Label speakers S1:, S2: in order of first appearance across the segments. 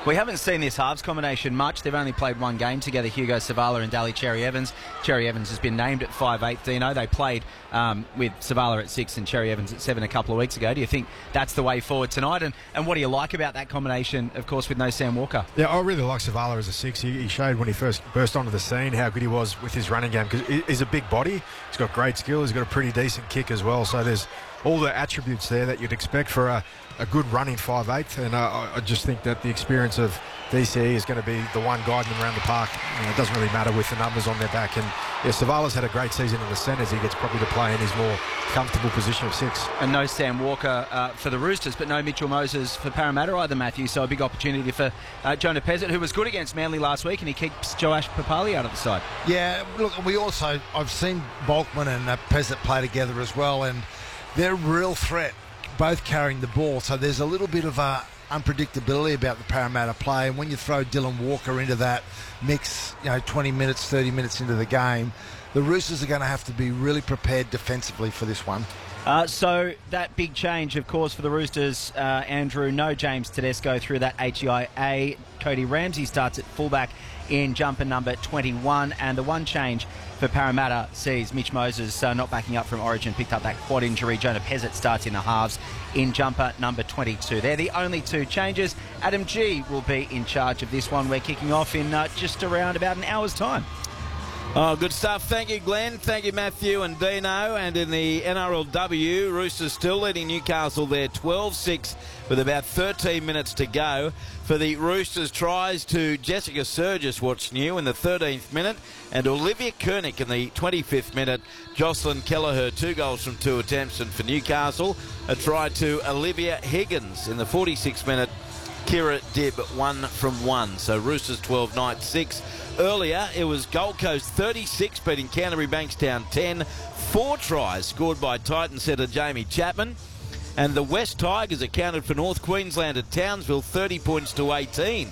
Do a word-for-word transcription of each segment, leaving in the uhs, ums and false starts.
S1: We haven't seen this halves combination much. They've only played one game together, Hugo Savala and Daly Cherry Evans. Cherry Evans has been named at five eight. Dino, they played um, with Savala at six and Cherry Evans at seven a couple of weeks ago. Do you think that's the way forward tonight? And, and what do you like about that combination, of course, with no Sam Walker?
S2: Yeah, I really like Savala as a six. He, he showed when he first burst onto the scene how good he was with his running game, because he's a big body. He's got great skill. He's got a pretty decent kick as well. So there's all the attributes there that you'd expect for a, a good running five eight. And uh, I just think that the experience of D C E is going to be the one guiding them around the park. You know, it doesn't really matter with the numbers on their back. And yeah, Savala's had a great season in the centres. He gets probably to play in his more comfortable position of six. And
S1: no Sam Walker uh, for the Roosters, but no Mitchell Moses for Parramatta either, Matthew. So a big opportunity for uh, Jonah Pezzett, who was good against Manly last week, and he keeps Joash Papali out of the side.
S3: Yeah, look, we also, I've seen Bulkman and uh, Pezzett play together as well, and they're a real threat, both carrying the ball. So there's a little bit of a unpredictability about the Parramatta play, and when you throw Dylan Walker into that mix, you know, twenty minutes, thirty minutes into the game, the Roosters are going to have to be really prepared defensively for this one.
S1: Uh, so that big change, of course, for the Roosters, uh, Andrew, no James Tedesco through that H I A. Cody Ramsey starts at fullback in jumper number twenty-one, and the one change for Parramatta sees Mitch Moses uh, not backing up from Origin, picked up that quad injury. Jonah Pezzett starts in the halves in jumper number twenty-two. They're the only two changes. Adam G will be in charge of this one. We're kicking off in uh, just around about an hour's time.
S4: Oh, good stuff. Thank you, Glenn. Thank you, Matthew and Dino. And in the N R L W, Roosters still leading Newcastle there twelve six with about thirteen minutes to go. For the Roosters, tries to Jessica Surgis, what's new, in the thirteenth minute, and Olivia Kernick in the twenty-fifth minute. Jocelyn Kelleher, two goals from two attempts. And for Newcastle, a try to Olivia Higgins in the forty-sixth minute. Kira Dibb, one from one. So Roosters twelve, Knights six. Earlier, it was Gold Coast thirty-six beating Canterbury Bankstown ten. Four tries scored by Titan setter Jamie Chapman. And the West Tigers accounted for North Queensland at Townsville thirty points to eighteen.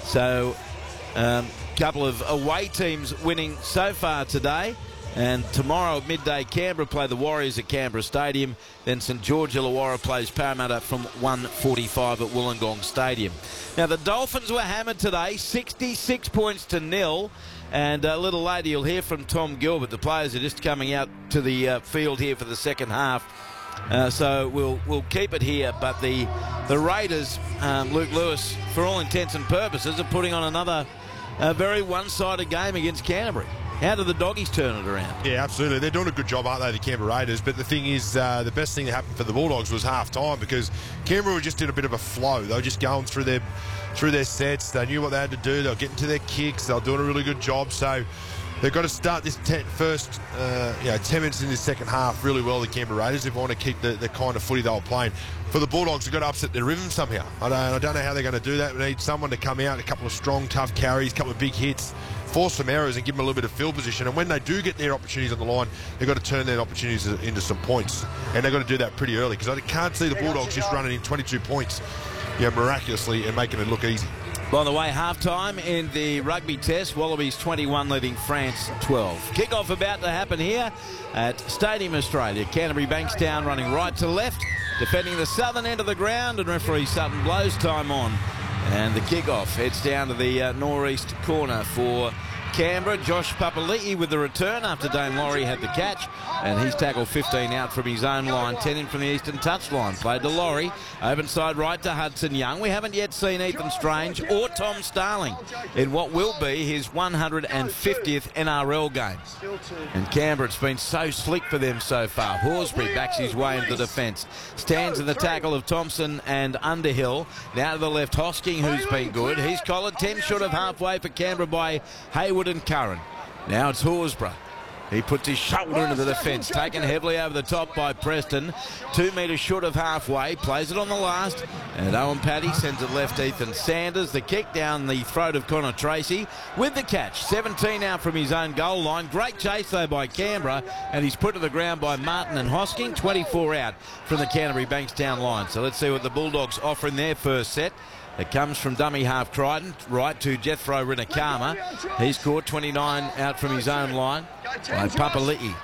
S4: So a um, couple of away teams winning so far today. And tomorrow at midday, Canberra play the Warriors at Canberra Stadium. Then St George Illawarra plays Parramatta from one forty-five at Wollongong Stadium. Now, the Dolphins were hammered today, sixty-six points to nil. And a little later, you'll hear from Tom Gilbert. The players are just coming out to the uh, field here for the second half. Uh, so we'll we'll keep it here. But the, the Raiders, um, Luke Lewis, for all intents and purposes, are putting on another uh, very one-sided game against Canterbury. How do the Doggies turn it around?
S5: Yeah, absolutely. They're doing a good job, aren't they, the Canberra Raiders? But the thing is, uh, the best thing that happened for the Bulldogs was half-time, because Canberra were just in a bit of a flow. They were just going through their through their sets. They knew what they had to do. They were getting to their kicks. They were doing a really good job. So they've got to start this ten, first uh, you know, ten minutes in this second half really well, the Canberra Raiders, if they want to keep the, the kind of footy they were playing. For the Bulldogs, they've got to upset their rhythm somehow. I don't, I don't know how they're going to do that. We need someone to come out, a couple of strong, tough carries, a couple of big hits, force some errors and give them a little bit of field position. And when they do get their opportunities on the line, they've got to turn their opportunities into some points. And they've got to do that pretty early, because I can't see the Bulldogs just running in twenty-two points, you know, miraculously, and making it look easy.
S4: By the way, half-time in the rugby test, Wallabies twenty-one leading France twelve. Kick-off about to happen here at Stadium Australia. Canterbury Bankstown running right to left, defending the southern end of the ground, and referee Sutton blows time on. And the kick-off heads down to the uh, northeast corner for Canberra. Josh Papali'i with the return after Dane Laurie had the catch, and he's tackled fifteen out from his own line, ten in from the eastern touchline. Played to Laurie, open side right to Hudson Young. We haven't yet seen Ethan Strange or Tom Starling in what will be his one hundred fiftieth N R L game. And Canberra, it's been so slick for them so far. Horsbury backs his way into defence, stands in the tackle of Thompson and Underhill. Now to the left, Hosking, who's been good. He's collared ten short of halfway for Canberra by Hayward and Curran. Now it's Horsburgh. He puts his shoulder into the defence, taken heavily over the top by Preston. Two metres short of halfway, plays it on the last, and Owen Paddy sends it left Ethan Sanders. The kick down the throat of Connor Tracy with the catch. seventeen out from his own goal line. Great chase though by Canberra, and he's put to the ground by Martin and Hosking. twenty-four out from the Canterbury Bankstown line. So let's see what the Bulldogs offer in their first set. It comes from dummy half Crichton, right to Jethro Rinakama. He's caught twenty-nine out from his own line by Papali'i.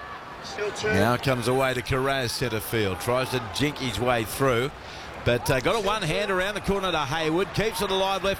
S4: Now comes away to Carraz centre field. Tries to jink his way through. But uh, got a one-hand around the corner to Hayward. Keeps it alive left